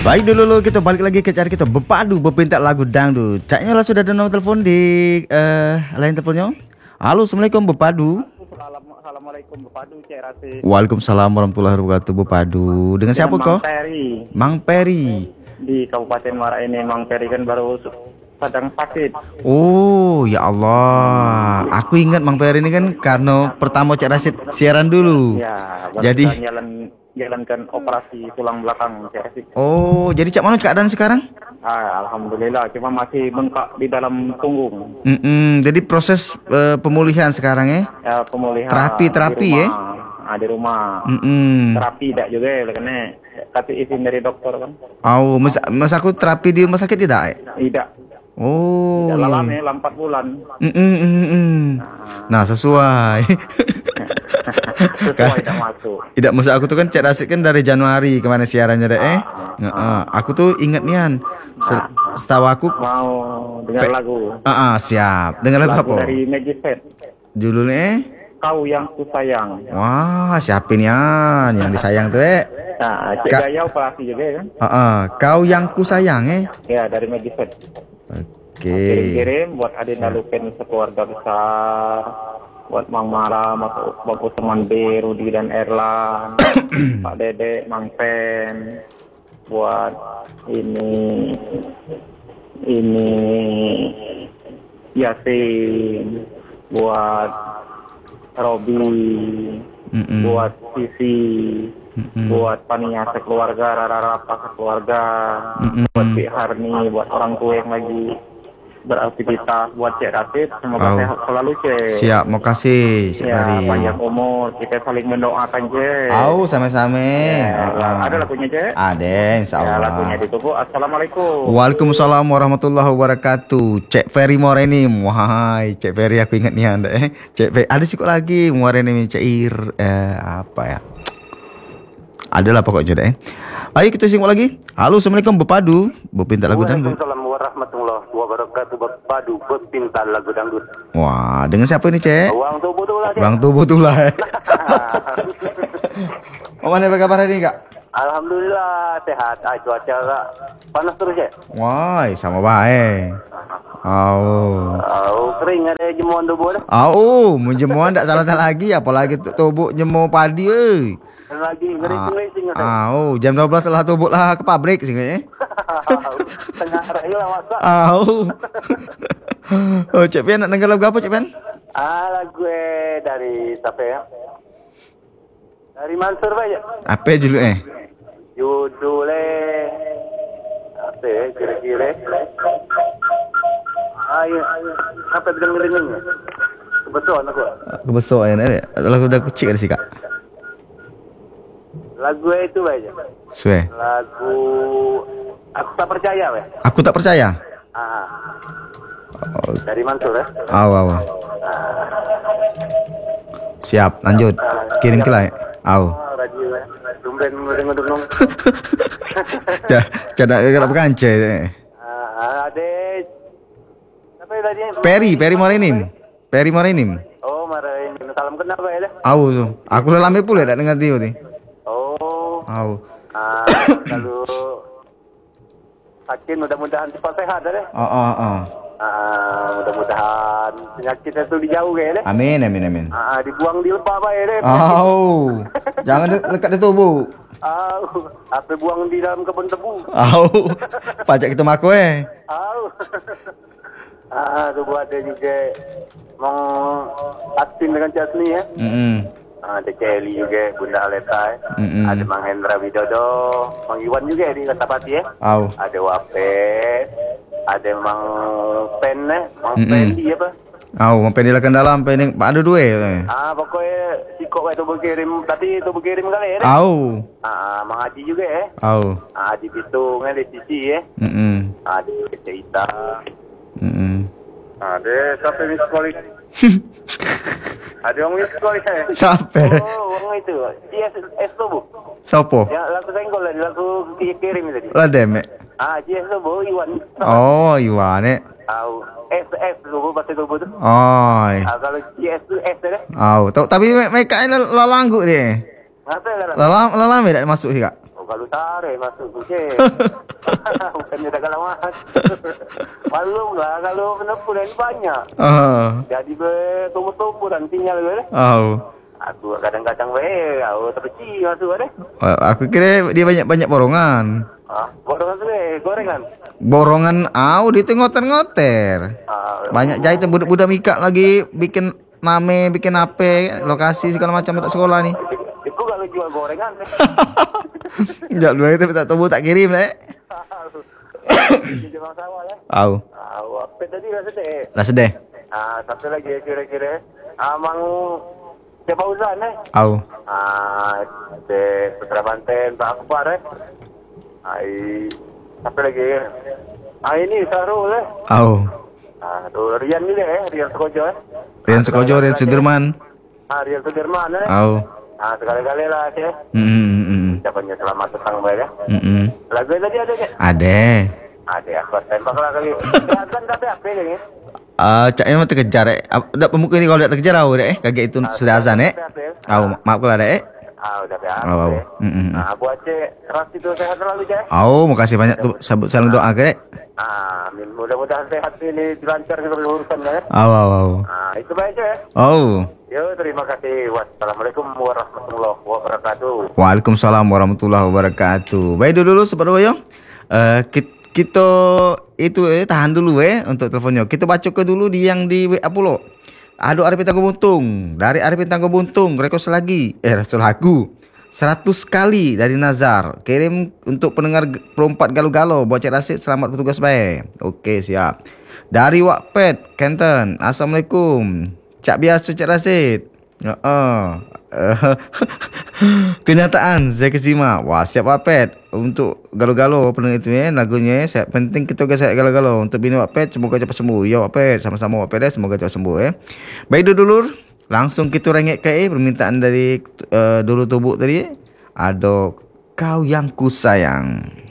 Baik dulu kita balik lagi ke cara kita berpadu berpintak lagu dangdut. Caknya lah sudah ada nomor telepon di line teleponnya. Halo, assalamualaikum berpadu. Assalamualaikum berpadu, Cek Rasid. Waalaikumsalam warahmatullahi wabarakatuh berpadu. Dengan siapa kok? Mang Peri. Mang Peri. Di Kabupaten Muara ini, Mang Peri kan baru sedang sakit. Oh ya Allah, aku ingat Mang Peri ini kan karena pertama Cek Rasid siaran dulu. Ya, jadi jalankan operasi tulang belakang, Cek Rasid. Oh, jadi Cak mana keadaan sekarang? Alhamdulillah, cuma masih bengkak di dalam punggung. Jadi proses pemulihan sekarang ya? Ya, pemulihan. Terapi ya? Di rumah. Terapi tidak juga, karena tapi izin dari dokter kan. Oh, mas aku terapi di rumah sakit tidak? Tidak. Oh. Tidak lama ya, 4 bulan. Nah, sesuai. Sesuai tidak masuk. Tidak masuk, aku tuh kan Cek Rasid kan dari Januari kemana siarannya deh. Aku tuh ingat nian. Setahu aku mau dengar lagu. Siap. Dengar lagu apa? Dari Magiset. Judulnya Kau Yang Kusayang. Wah, siapin Yan yang disayang tuh Nah, Cek Gaya operasi juga kan? Kau Yang Kusayang Ya, dari Magiset. Oke. Kirim-kirim buat Adinda Lupen sekeluarga besar, buat Mang Mara, Bang Usman B, Rudi dan Erlan, Pak Dede, Mang Pen, buat ini Yasin, buat Robi, buat Sisi, buat Pania sekeluarga, Rara Rapa sekeluarga, buat Bi Harni, buat orang tua yang lagi beraktivitas, buat Cek Rasid, semoga sehat selalu, Cek. Siap, makasih Cek Peri. Panjang umur, kita saling mendoakan, Cek. Sama-sama. Ada lagunya, Cek? Ada, insyaallah. Lagunya ditunggu. Assalamualaikum. Waalaikumsalam warahmatullahi wabarakatuh. Cek Peri Morenim. Wahai, Cek Peri aku ingat nih Anda Cek Peri, ada sih kok lagi Morenim cair apa ya? Adalah pokoknya deh. Ayo kita simak lagi. Halo, assalamualaikum berpadu berpintak lagu dangdut. Waalaikumsalam warahmatullahi wabarakatuh. Berpadu berpintak lagu dangdut. Wah, dengan siapa ini, Cek? Bang Tubuh Tulah. Bang Tubuh Tulah. Mana apa kabar hari ini, Kak? Alhamdulillah sehat. Cuaca panas terus, Cek. Wah, sama baik. Kering ada jemuan tubuh dah. Menjemuan tak salah-salah lagi, apalagi tubuh jemu padi Lagi ngering-ngering. Jam 12 setelah tubuh lah ke pabrik sih kayaknya. Tengah hari lah masak. Cek Pian nak dengar lagu apa, Cek Pian? Lagu dari siapa ya? Dari Mansur aja. Apa judulnya? Judulnya apa ya kira-kira? Ayo, apa dengerin-dengerin? Kebetulan aku. Kebetulan ya. Lagu udah kecil sih, Kak. Lagu itu aja. Sue. Lagu Aku Tak Percaya, weh. Aku Tak Percaya. Dari Mansur ya. Siap, lanjut. Kirim ke lain. Radio ya. Tumben ngudung-ngudung. Cara berkanca. Ada apa tadi? Peri Morenim. Peri Morenim. Oh, Morenim. Salam kenapa ya? Aku lama pula tak dengar dia ni. Lalu sakit mudah-mudahan cepat sehat deh. Mudah-mudahan penyakitnya itu dijauh ya deh. Amin. Dibuang di lepak baik deh. Jangan dekat di tubuh. Apa buang di dalam kebun tebu. Pajak kita maku Tubuh ada juga mau aktif dengan Jasni ya. Ada Kelly juga, Bunda Aleta ada Mang Hendra Widodo, Mang Iwan juga di Kertapati ya. Ada Wapet, ada Mang Pen Mang Pendi apa? Mang Pendi lah dalam pening, ada dua. Pokoknya sikok itu berkirim, tadi itu berkirim kali ya. Mang Haji juga ya. Haji Pitung di sisi ya. Ada cerita. Ada sampai miskoli. Ada orang miskoli saya. Sampai. Orang itu. GS tu bu. Siapa? Ya lagu senggol lah, lagu kirim tadi. Lah demek. GS tu bu, Iwan. Iwan S tu bu, pasal tu bu tu. Kalau GS tu S tu dah. Tapi mereka ini lalangguk dia. Ngapa lah? Lalang tak masuk sih, Kak. kalau tarik masuk kucing. Bukannya dah kalamat. Malum lah kalau penepul ni banyak. Jadi bertumbuh-tumbuh dan tinggal ke. Aku kadang-kadang aku terpeci masuk ke. Aku kira dia banyak-banyak borongan. Borongan tu gorengan. Borongan dia tu ngoter-ngoter. Banyak jahitan budak-budak Mika lagi bikin name, bikin apa, lokasi segala macam untuk sekolah ni. Itu kalau jual gorengan. Sekejap dulu itu tak tahu tak kirim Jemaah sawah apa tadi dah sedih. Dah sedih. Satu lagi kira-kira. Mang siapa Uzan Putra Banten, Pak Akbar apa lagi ini Sarul Rian ni Rian Sekojo Rian Sekojo, Rian Sudirman. Rian Sudirman sekali-kali lah ucapannya selamat datang ya. Lagu tadi ada ke? Ada aku tembak lah kali. Kan tapi apa ni? Caknya mah terkejar dak pemuka ni kalau dak terkejar kaget itu sudah azan maaf kalau ada udah biasa. Buat cik ras itu sehat selalu cik. Makasih banyak tu sabut salam doa ke mudah-mudahan sehat ini dilancar segala urusannya. Itu baik cik. Yo, terima kasih. Wassalamualaikum warahmatullahi wabarakatuh. Waalaikumsalam warahmatullahi wabarakatuh. Baik dulu sebab boyong. Kita itu tahan dulu untuk telefonnya. Kita baca ke dulu yang di WA pula. Aduh Arifin Tangguh Buntung. Dari Arifin Tangguh Buntung request lagi lagu 100 kali dari Nazar. Kirim untuk pendengar perempat galau-galau. Buat Cik Rasid selamat bertugas baik. Okey siap. Dari Wattpad Kenton. Assalamualaikum. Cak biasa Cik Rasid. Kenyataan Zaki Zima. Wah siap Wattpad. Untuk galau-galau pendengar itu lagunya penting kita sehat galau-galau. Untuk bini Wattpad semoga cepat sembuh. Ya Wattpad sama-sama Wattpad semoga cepat sembuh Baik dulur, langsung kita rengek ke permintaan dari dulu tubuk tadi. Ada kau yang ku sayang.